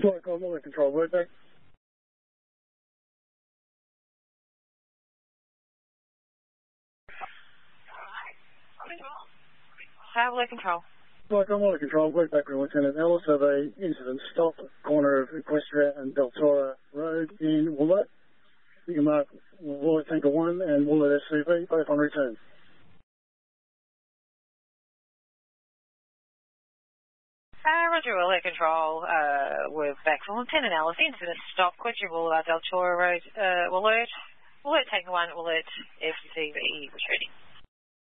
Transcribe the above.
Florida Common Control, would they? Tower Control. Florida Common Control, would back with Lieutenant Ellis of a incident stop corner of Equestria and Deltora Road in Woolert. You can mark Woolert Tanker 1 and Woolert SCV, both on return. Roger, Woolert Control, we're back from Lieutenant Ellis. Incident stop, Equestria Boulevard, Deltora Road, Woolert Tanker 1, Woolert SCV, returning.